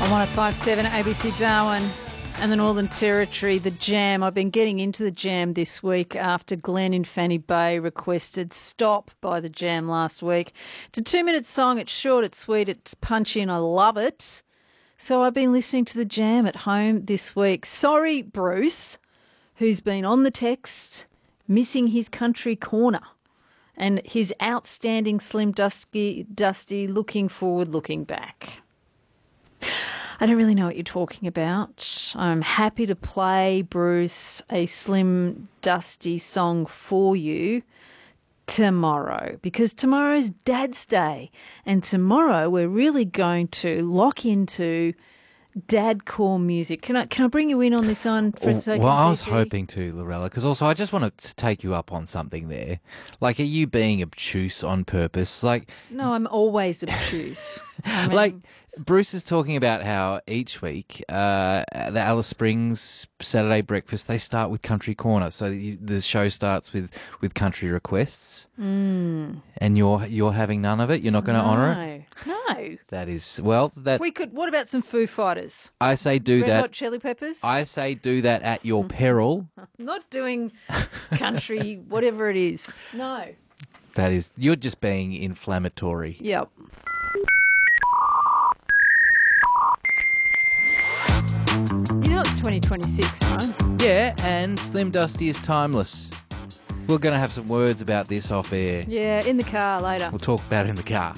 On 105.7 ABC Darwin and the Northern Territory, the Jam. I've been getting into the Jam this week after Glenn in Fanny Bay requested Stop by the Jam last week. It's a 2-minute song. It's short, it's sweet, it's punchy, and I love it. So I've been listening to the Jam at home this week. Sorry, Bruce, who's been on the text, missing his country corner and his outstanding Slim Dusty looking forward, looking back. I don't really know what you're talking about. I'm happy to play, Bruce, a Slim Dusty song for you tomorrow, because tomorrow's Dad's Day, and tomorrow we're really going to lock into dadcore music. Can I bring you in on this one for a second? Well, I was DP? hoping to, Lorella, because also I just wanted to take you up on something there. Like, are you being obtuse on purpose? Like, No, I'm always obtuse. I mean, like Bruce is talking about how each week the Alice Springs Saturday breakfast, they start with Country Corner. So the show starts with country requests, and you're having none of it. You're not going to honour it. No. That is, well, that We could. What about some Foo Fighters? I say do Red that. Hot Chili Peppers? I say do that at your peril. I'm not doing country, whatever it is. No. That is, you're just being inflammatory. Yep. You know it's 2026, right? Yeah, and Slim Dusty is timeless. We're going to have some words about this off air. Yeah, in the car later. We'll talk about it in the car.